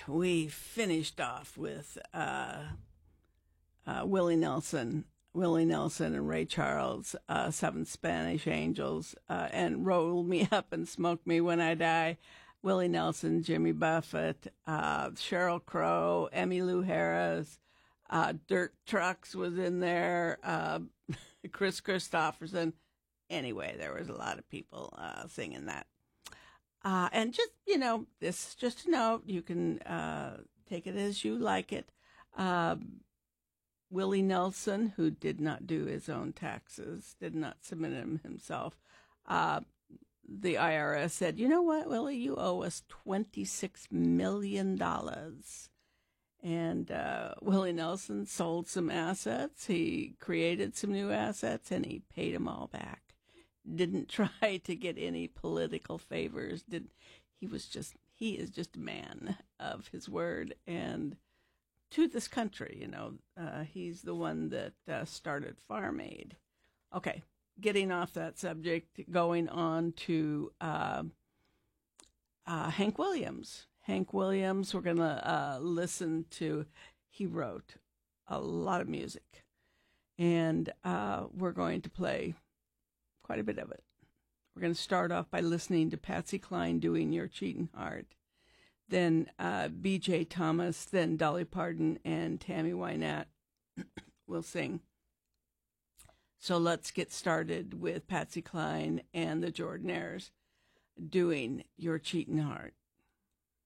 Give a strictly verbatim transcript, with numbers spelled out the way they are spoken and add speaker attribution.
Speaker 1: we finished off with uh, uh, Willie Nelson, Willie Nelson and Ray Charles, uh, Seven Spanish Angels, uh, and Roll Me Up and Smoke Me When I Die. Willie Nelson, Jimmy Buffett, uh, Sheryl Crow, Emmylou Harris, uh, Dirt Trucks was in there, uh, Chris Christopherson. Anyway, there was a lot of people uh, singing that. Uh, and just, you know, this is just a note. You can uh, take it as you like it. Uh, Willie Nelson, who did not do his own taxes, did not submit them himself, uh, the I R S said, you know what, Willie, you owe us twenty-six million dollars. And uh, Willie Nelson sold some assets. He created some new assets, and he paid them all back. Didn't try to get any political favors. Did he was just he is just a man of his word, and to this country, you know, uh, he's the one that uh, started Farm Aid. Okay. Getting off that subject, going on to uh, uh, Hank Williams. Hank Williams, we're going to uh, listen to, he wrote a lot of music, and uh, we're going to play quite a bit of it. We're going to start off by listening to Patsy Cline doing Your Cheatin' Heart, then uh, B J Thomas, then Dolly Parton and Tammy Wynette will sing. So let's get started with Patsy Cline and the Jordanaires doing Your Cheatin' Heart.